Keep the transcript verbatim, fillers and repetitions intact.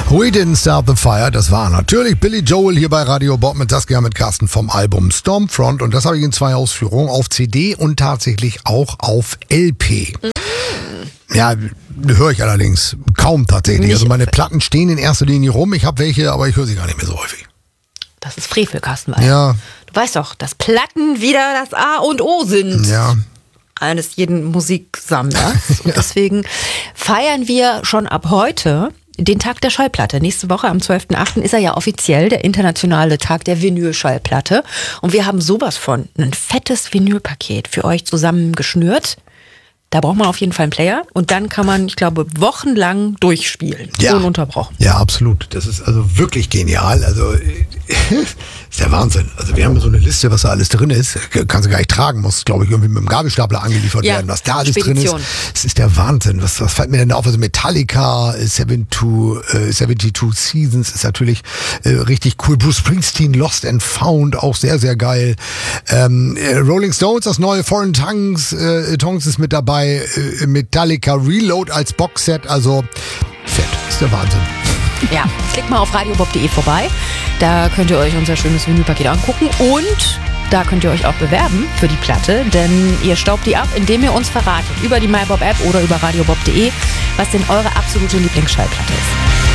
We Didn't Start the Fire, das war natürlich Billy Joel hier bei Radio Bob mit Saskia mit Carsten vom Album Stormfront. Und das habe ich in zwei Ausführungen, auf C D und tatsächlich auch auf L P. Ja, höre ich allerdings kaum tatsächlich. Also meine Platten stehen in erster Linie rum. Ich habe welche, aber ich höre sie gar nicht mehr so häufig. Das ist Frevel, Carsten. Ja. Du weißt doch, dass Platten wieder das A und O sind. Ja. Eines jeden Musiksammlers. Und deswegen feiern wir schon ab heute den Tag der Schallplatte. Nächste Woche am zwölften achten ist er ja offiziell der internationale Tag der Vinyl-Schallplatte. Und wir haben sowas von, ein fettes Vinylpaket für euch zusammengeschnürt. Da braucht man auf jeden Fall einen Player und dann kann man, ich glaube, wochenlang durchspielen, ja. ununterbrochen. Ja, absolut. Das ist also wirklich genial. Also ist der Wahnsinn. Also wir haben so eine Liste, was da alles drin ist. Kannst du gar nicht tragen, muss, glaube ich, irgendwie mit dem Gabelstapler angeliefert ja, werden, was da alles Spedition. drin ist. Es ist der Wahnsinn. Was, was fällt mir denn da auf? Also Metallica, zweiundsiebzig Seasons ist natürlich äh, richtig cool. Bruce Springsteen, Lost and Found, auch sehr, sehr geil. Ähm, äh, Rolling Stones, das neue Foreign Tongues, äh, Tongues ist mit dabei. Metallica Reload als Boxset, also fett, ist der Wahnsinn. Ja, klickt mal auf radiobob punkt de vorbei, da könnt ihr euch unser schönes Vinylpaket angucken und da könnt ihr euch auch bewerben für die Platte, denn ihr staubt die ab, indem ihr uns verratet über die MyBob App oder über radiobob punkt de, was denn eure absolute Lieblingsschallplatte ist.